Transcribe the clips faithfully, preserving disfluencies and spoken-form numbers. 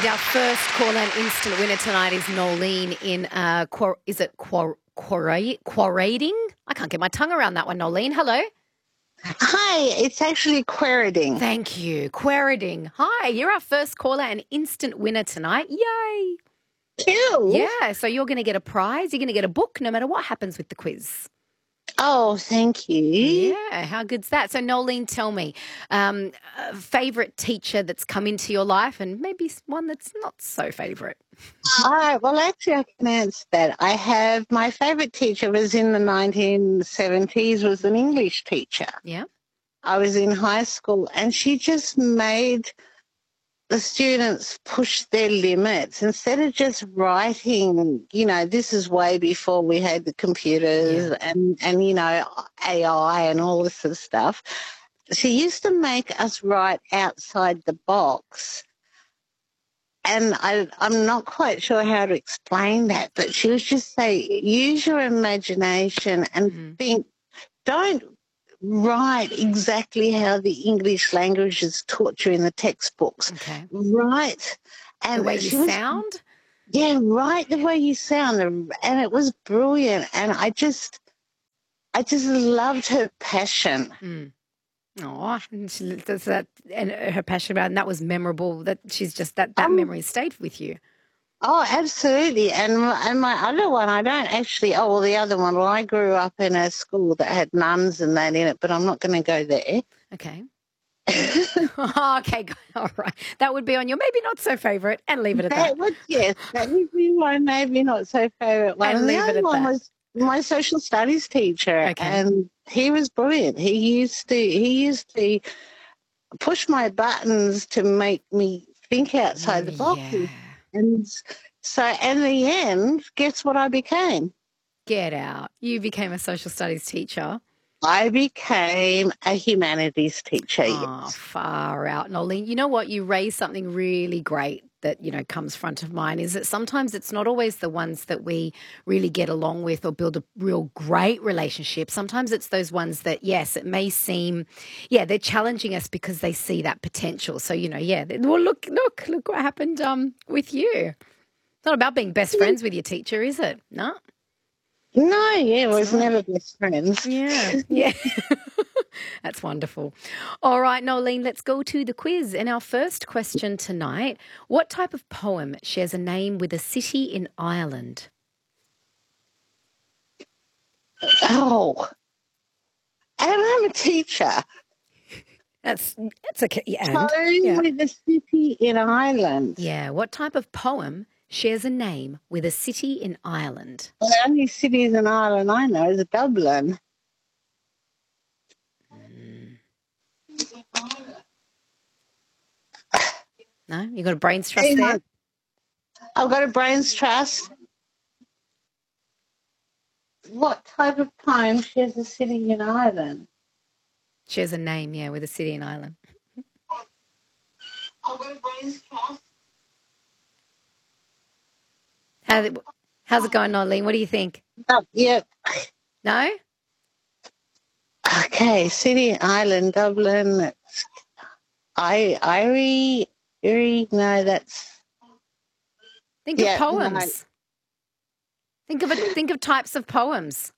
our first caller and instant winner tonight is Nolene in, uh, Quar- is it Quar- Quarra- Quarrading? I can't get my tongue around that one, Nolene. Hello. Hi, it's actually Quarrading. Thank you. Quarrading. Hi, you're our first caller and instant winner tonight. Yay. Cool. Yeah, so you're going to get a prize. You're going to get a book no matter what happens with the quiz. Oh, thank you. Yeah, how good's that? So, Nolene, tell me, um, a favourite teacher that's come into your life and maybe one that's not so favourite. All right, well, actually, I can answer that. I have, my favourite teacher was in the nineteen seventies, was an English teacher. Yeah. I was in high school and she just made the students push their limits. Instead of just writing, you know, this is way before we had the computers Yeah. and, and, you know, A I and all this sort of stuff. She used to make us write outside the box. And I, I'm not quite sure how to explain that, but she was just say, use your imagination and Mm-hmm. think, don't write exactly how the English language is taught you in the textbooks. Okay. Write. And The way you she was, sound? yeah, write the way you sound. And it was brilliant. And I just, I just loved her passion. Mm. Oh, and she does that, and her passion about, and that was memorable. That she's just that that Um, memory stayed with you. Oh, absolutely. And and my other one, I don't actually, oh, well, the other one, well, I grew up in a school that had nuns and that in it, but I'm not going to go there. Okay. Okay, good. All right. That would be on your maybe not so favourite, and leave it at that. That would, yes, that would be my maybe not so favourite one. And And the leave it other at one that. was my social studies teacher, Okay. and he was brilliant. He used to, he used to push my buttons to make me think outside the box. Yeah. And so, in the end, guess what I became? Get out. You became a social studies teacher. I became a humanities teacher, Oh, yes. far out, Nolene. You know what? You raised something really great that, you know, comes front of mind is that sometimes it's not always the ones that we really get along with or build a real great relationship. Sometimes it's those ones that, yes, it may seem, yeah, they're challenging us because they see that potential. So, you know, yeah, well, look, look, look what happened um, with you. It's not about being best friends with your teacher, is it? No? No, yeah, it was not. never best friends. Yeah, yeah. That's wonderful. All right, Nolene, let's go to the quiz. And our first question tonight, what type of poem shares a name with a city in Ireland? Oh, and I'm a teacher. That's that's okay. Yeah, and? Poem Yeah. with a city in Ireland. Yeah, what type of poem shares a name with a city in Ireland? Well, the only cities in Ireland I know is Dublin. Mm. No? You got a brains trust Hang there? on. I've got a brains trust. What type of poem shares a city in Ireland? Shares a name, yeah, with a city in Ireland. I've got a brains trust. How, how's it going, Nolene? What do you think? Oh, yep. No? Okay, city in Ireland, Dublin. I, Irie, Erie, no, that's... Think Yeah, of poems. no. Think of it. Think of types of poems.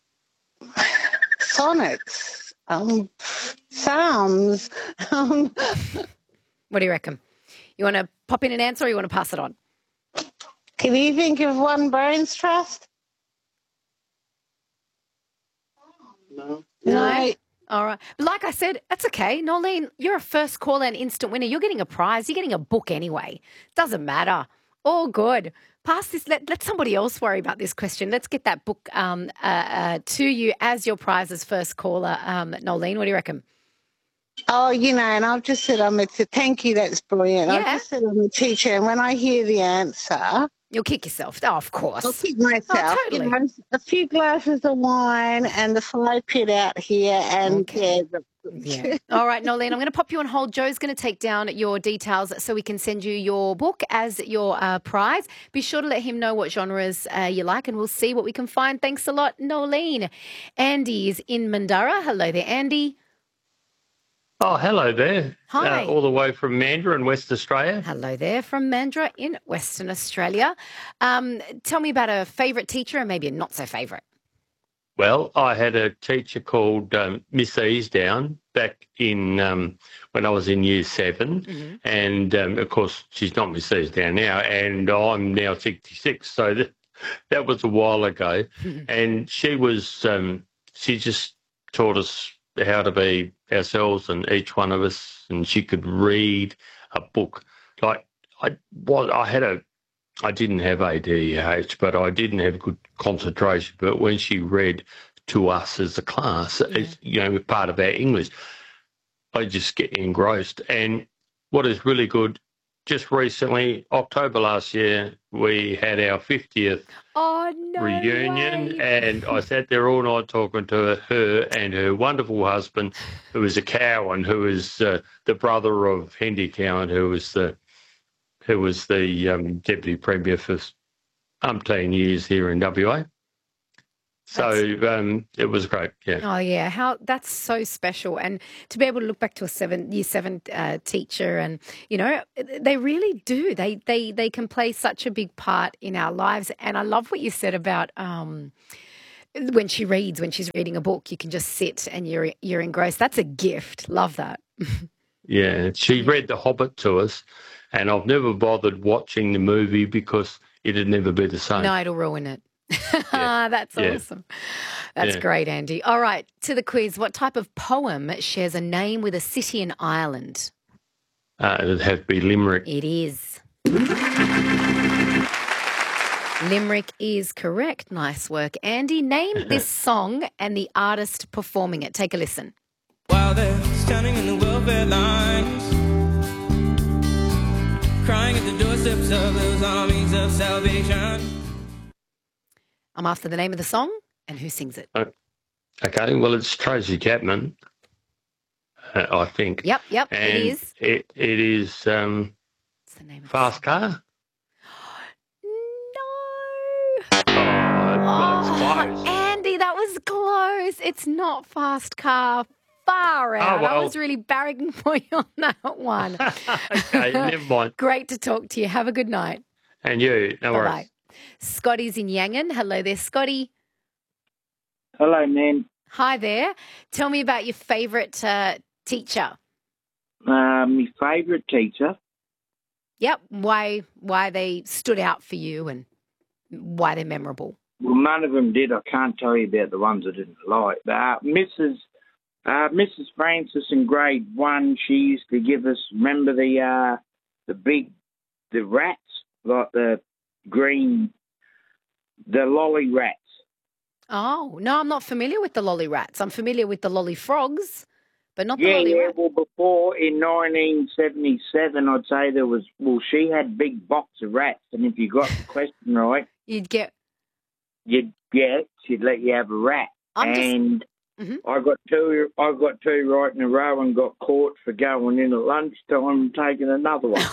Sonnets, um, psalms. Um, What do you reckon? You want to pop in an answer or you want to pass it on? can you think of one brains trust? No. No. All right. But like I said, that's okay. Nolene, you're a first caller and instant winner. You're getting a prize. You're getting a book anyway. Doesn't matter. All good. Pass this. Let, let somebody else worry about this question. Let's get that book um, uh, uh, to you as your prize as first caller. Um, Nolene, what do you reckon? Oh, you know, and I've just said I'm a t- thank you, that's brilliant. Yeah. I've just said I'm a teacher, and when I hear the answer, You'll kick yourself. Oh, of course. I'll kick myself. Oh, totally. You know, a few glasses of wine and the fly pit out here, and Okay. yeah. the- Yeah. All right, Nolene, I'm going to pop you on hold. Joe's going to take down your details so we can send you your book as your uh, prize. Be sure to let him know what genres uh, you like and we'll see what we can find. Thanks a lot, Nolene. Andy is in Mandurah. Hello there, Andy. Oh, hello there. Hi. Uh, all the way from Mandurah in West Australia. Hello there from Mandurah in Western Australia. Um, tell me about a favourite teacher and maybe a not so favourite. Well, I had a teacher called um, Miss Easdown back in um, when I was in year seven. Mm-hmm. And, um, of course, she's not Miss Easdown now, and I'm now sixty-six. So that, that was a while ago. And she was, um, she just taught us how to be ourselves and each one of us, and she could read a book. Like, I, well, I had a I didn't have A D H, but I didn't have good concentration. But when she read to us as a class, Yeah. it's, you know, part of our English, I just get engrossed. And what is really good, just recently, October last year, we had our fiftieth Oh, no reunion, way. and I sat there all night talking to her and her wonderful husband, who is a Cowan, who is uh, the brother of Hendy Cowan, who was the who was the um, Deputy Premier for umpteen years here in W A. So um, it was great, yeah. Oh, yeah. How that's so special. And to be able to look back to a seven year seven uh, teacher and, you know, they really do. They, they, they can play such a big part in our lives. And I love what you said about um, when she reads, when she's reading a book, you can just sit and you're, you're engrossed. That's a gift. Love that. Yeah, she read The Hobbit to us, and I've never bothered watching the movie because it'd never be the same. No, it'll ruin it. Yeah. That's Yeah. awesome. That's Yeah. great, Andy. All right, to the quiz. What type of poem shares a name with a city in Ireland? Uh, it'd have to be Limerick. It is. Limerick is correct. Nice work, Andy. Name this song and the artist performing it. Take a listen. While they're standing in the welfare lines, crying at the doorsteps of those armies of salvation. I'm after the name of the song and who sings it. Okay, well, it's Tracy Chapman, uh, I think. Yep, yep, And it is. It, it is um, What's the name of Fast Car. it? Oh, well, it's Oh, close. Andy, that was close. It's not Fast Car. Far out. I well. was really barragging for you on that one. Okay, never mind. Great to talk to you. Have a good night. And you, no worries. Bye-bye. Scotty's in Yangon. Hello there, Scotty. Hello, man. Hi there. Tell me about your favourite uh, teacher. Uh, my favourite teacher, Yep. Why why they stood out for you and why they're memorable. well, none of them did. I can't tell you about the ones I didn't like. But, uh, Missus Uh, Missus Francis in grade one, she used to give us, remember the uh, the big, the rats, like the green, the lolly rats. Oh, no, I'm not familiar with the lolly rats. I'm familiar with the lolly frogs, but not the Yeah, lolly yeah. rats. Well, before in nineteen seventy-seven, I'd say there was. Well, she had big box of rats, and if you got the question right, You'd get. you'd get. She'd let you have a rat. I'm just. and Mhm. I got two. I got two right in a row and got caught for going in at lunchtime and taking another one.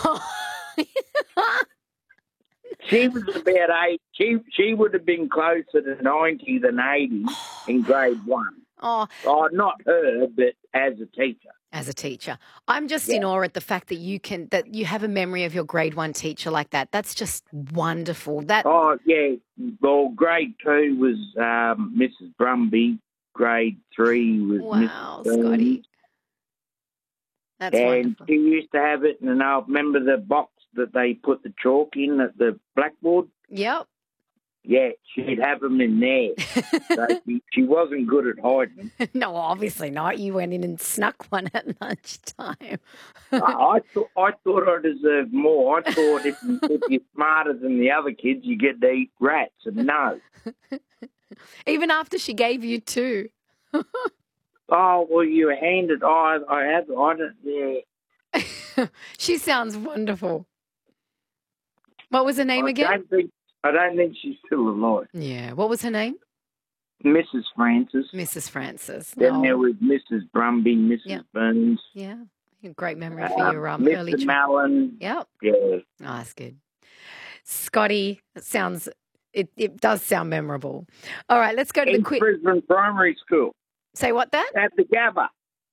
She was about eight. She she would have been closer to ninety than eighty in grade one. Oh, Oh, not her, but as a teacher. as a teacher, I'm just in awe at the fact that you can that you have a memory of your grade one teacher like that. That's just wonderful. That Oh yeah. Well, grade two was um, Missus Brumby. Grade three was wow, Missus Scotty. That's and wonderful. she used to have it, and I remember the box that they put the chalk in at the blackboard. Yep. Yeah, she'd have them in there. So she, she wasn't good at hiding. No, obviously not. You went in and snuck one at lunchtime. I, I thought I thought I deserved more. I thought if, you, if you're smarter than the other kids, you get to eat rats. And no. Even after she gave you two. Oh well, you were handed. Oh, I, I have. I don't. Yeah. She sounds wonderful. What was her name I again? don't think. I don't think she's still alive. Yeah. What was her name? Missus Francis. Missus Francis. Then Oh, there was Missus Brumby, Missus Yeah. Burns, yeah. Great memory uh, for your um, early Mister child. Mallon. Yep. Yeah. Oh, that's good. Scotty, it sounds, it, it does sound memorable. All right, let's go to the In quick. Brisbane Primary School Say what that? at the Gabba.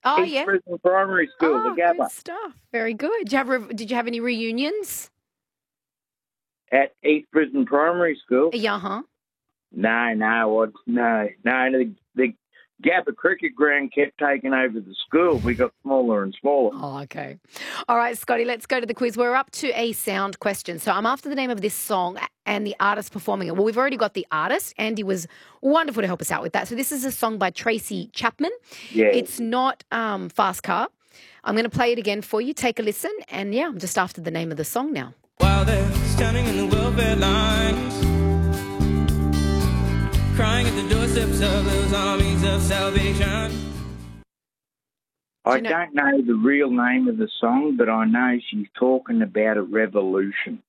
Oh, East yeah. Brisbane Primary School, Oh, the good Gabba. stuff. Very good. Did you have, re- did you have any reunions? At East Brisbane Primary School? Yeah, huh? No, no, what? No, no. The, the Gabba cricket ground kept taking over the school. We got smaller and smaller. Oh, okay. All right, Scotty, let's go to the quiz. We're up to a sound question. So I'm after the name of this song and the artist performing it. Well, we've already got the artist. Andy was wonderful to help us out with that. So this is a song by Tracy Chapman. Yeah. It's not um, Fast Car. I'm going to play it again for you. Take a listen. And, yeah, I'm just after the name of the song now. While they're standing in the welfare lines, crying at the doorsteps of those armies of salvation. I Do you know- don't know the real name of the song, but I know she's talking about a revolution.